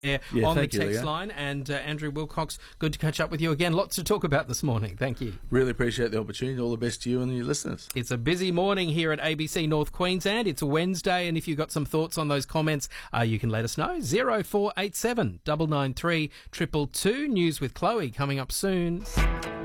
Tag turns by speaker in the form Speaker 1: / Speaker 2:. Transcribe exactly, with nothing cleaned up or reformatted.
Speaker 1: Yeah, on the text you, line. And uh, Andrew Wilcox, good to catch up with you again. Lots to talk about this morning. Thank you.
Speaker 2: Really appreciate the opportunity. All the best to you and your listeners.
Speaker 1: It's a busy morning here at A B C North Queensland. It's a Wednesday, and if you've got some thoughts on those comments, uh, you can let us know. zero four eight seven, nine nine three, two two two. News with Chloe coming up soon.